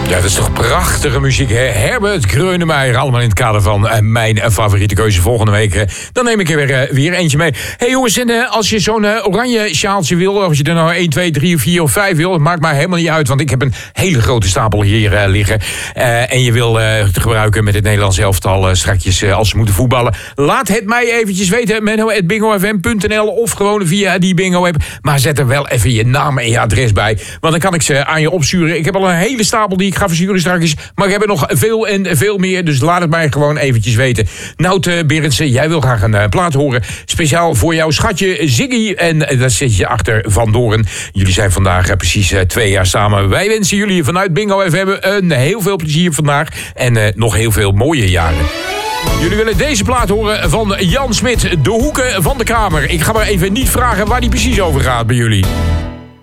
Ja, dat is toch prachtige muziek, hè? Herbert Grönemeyer, allemaal in het kader van mijn favoriete keuze volgende week. Dan neem ik er weer eentje mee. Hey jongens, en als je zo'n oranje sjaaltje wil, of je er nou 1, 2, 3, 4 of 5 wil, het maakt mij helemaal niet uit, want ik heb een hele grote stapel hier liggen. En je wil het gebruiken met het Nederlands elftal strakjes als ze moeten voetballen. Laat het mij eventjes weten, menno@bingofm.nl of gewoon via die bingo-app. Maar zet er wel even je naam en je adres bij, want dan kan ik ze aan je opsturen. Ik heb al een hele stapel die ik ga versturen straks, maar ik heb er nog veel en veel meer, dus laat het mij gewoon eventjes weten. Nout Berendsen, jij wil graag een plaat horen, speciaal voor jouw schatje Ziggy, en daar zit je achter Van Doorn. Jullie zijn vandaag precies 2 jaar samen. Wij wensen jullie vanuit Bingo FM een heel veel plezier vandaag en nog heel veel mooie jaren. Jullie willen deze plaat horen van Jan Smit, De Hoeken van de Kamer. Ik ga maar even niet vragen waar die precies over gaat bij jullie.